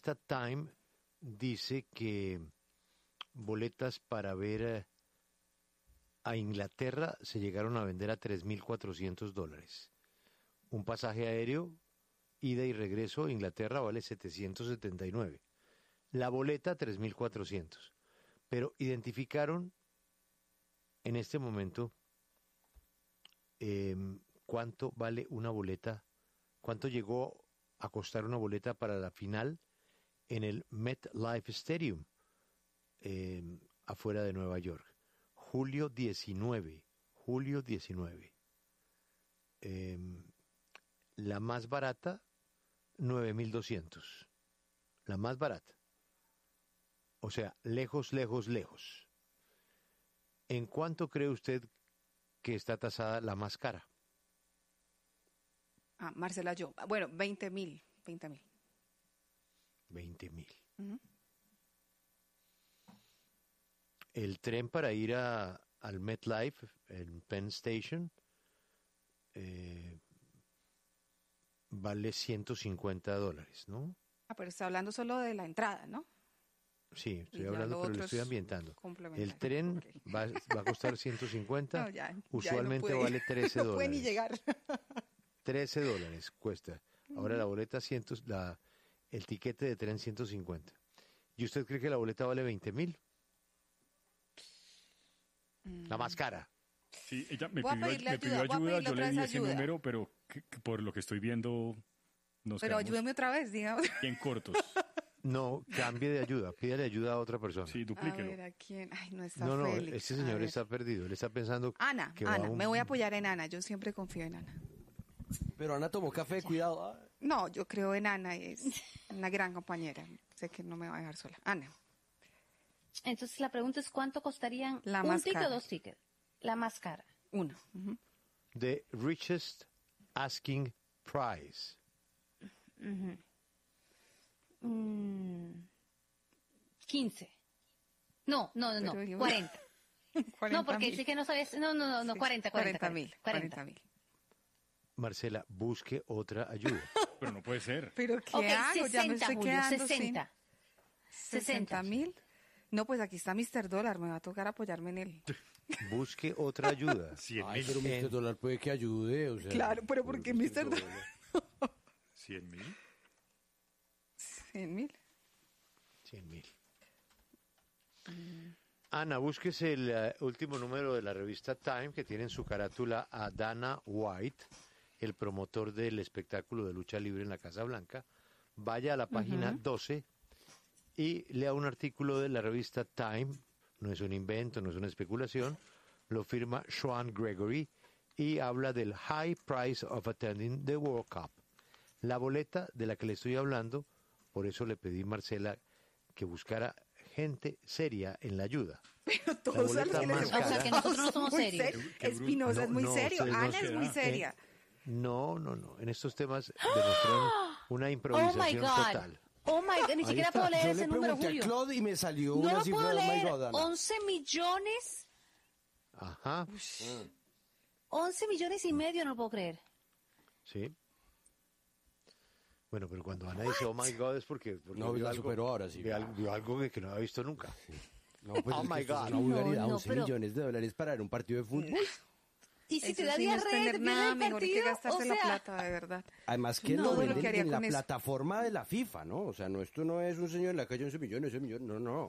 revista Time dice que boletas para ver a Inglaterra se llegaron a vender a $3,400. Un pasaje aéreo, ida y regreso a Inglaterra vale $779. La boleta $3,400. Pero identificaron en este momento cuánto vale una boleta, cuánto llegó a costar una boleta para la final en el MetLife Stadium, afuera de Nueva York. Julio 19. La más barata, 9,200. La más barata. O sea, lejos. ¿En cuánto cree usted que está tasada la más cara? Marcela, yo. Bueno, 20,000. 20,000. Uh-huh. El tren para ir al MetLife, en Penn Station, vale $150, ¿no? Pero está hablando solo de la entrada, ¿no? Sí, estoy hablando, pero le estoy ambientando. El tren va a costar 150, no, usualmente no vale $13. No puede ni llegar. $13 cuesta. Ahora la boleta, el tiquete de tren 150. ¿Y usted cree que la boleta vale 20,000? La más cara. Sí, ella me pidió ayuda, yo le di ese número, pero que por lo que estoy viendo nos Pero ayúdeme otra vez, digamos. Bien cortos. No, cambie de ayuda, pídale ayuda a otra persona. Sí, duplíquelo. A ver, ¿a quién? Ay, no está No, Félix. este señor está perdido, él está pensando... Ana, me voy a apoyar en Ana, yo siempre confío en Ana. Pero Ana tomó café, cuidado. No, yo creo en Ana, es una gran compañera, sé que no me va a dejar sola. Ana. Entonces la pregunta es ¿cuánto costarían un ticket o 2 tickets? La más cara. Uno. Uh-huh. The richest asking price. 15. No, 40. No, porque dice que no sabes. No, sí, 40,000. Marcela, busque otra ayuda. Pero no puede ser. ¿Pero qué hago? 60, ya me estoy Julio, quedando 60. sin... ¿60,000? No, pues aquí está Mr. Dólar, me va a tocar apoyarme en él. Busque otra ayuda. 100,000. Pero Mr. Dólar puede que ayude, o sea. Claro, pero ¿por qué Mr. Dólar? 100,000. 100,000. 100,000. Ana, búsquese el último número de la revista Time, que tiene en su carátula a Dana White, el promotor del espectáculo de lucha libre en la Casa Blanca. Vaya a la página 12 y lea un artículo de la revista Time. No es un invento, no es una especulación. Lo firma Sean Gregory y habla del high price of attending the World Cup. La boleta de la que le estoy hablando, por eso le pedí, Marcela, que buscara gente seria en la ayuda. Pero todos la boleta más cara. O sea, que nosotros no somos serios. Espinosa es muy serio, Ana es muy seria. No. En estos temas demostraron una improvisación total. Oh my God, ni siquiera puedo leer ese número, Julio. Yo le pregunté a Claude y me salió no una lo cifra puedo de leer. Oh my God, Ana. 11 millones. Ajá. 11 millones y medio, no lo puedo creer. Sí. Bueno, pero cuando Ana dice, oh my God, es porque no, vio la algo, superó ahora, sí. Vio algo que no había visto nunca. Sí. No, pues oh my God. Es una vulgaridad, no, 11 millones de dólares para ver un partido de fútbol. Y si eso te da sí diarrea, no es te tener pierdes nada el mejor que partido, gastarse la plata, de verdad. Además que No, lo lo venden que haría en la con eso. plataforma de la FIFA, ¿no? O sea, esto no es un señor en la calle 11 millones, no.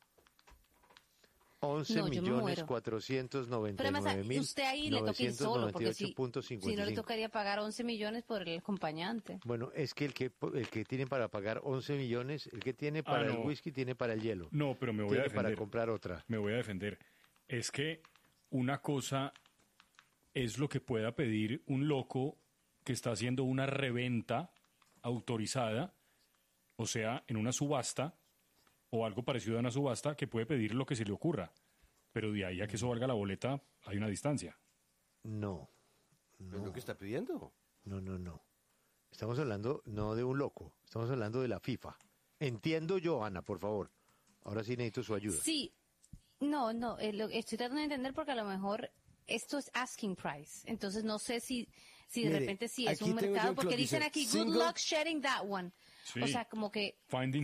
11,499,998.55. Pero además, usted ahí le toca ir solo, porque si no le tocaría pagar 11 millones por el acompañante. Bueno, es que el que tiene para pagar 11 millones, el que tiene para el whisky, tiene para el hielo. No, pero me voy a defender. Tiene para comprar otra. Me voy a defender. Es que una cosa es lo que pueda pedir un loco que está haciendo una reventa autorizada, o sea, en una subasta, o algo parecido a una subasta, que puede pedir lo que se le ocurra. Pero de ahí a que eso valga la boleta, hay una distancia. No. ¿Es lo que está pidiendo? No. Estamos hablando no de un loco, estamos hablando de la FIFA. Entiendo yo, Ana, por favor. Ahora sí necesito su ayuda. Sí. No, estoy tratando de entender porque a lo mejor esto es asking price. Entonces no sé si de repente sí es un mercado, porque dicen aquí, good luck sharing that one. Sí. O sea, como que... Finding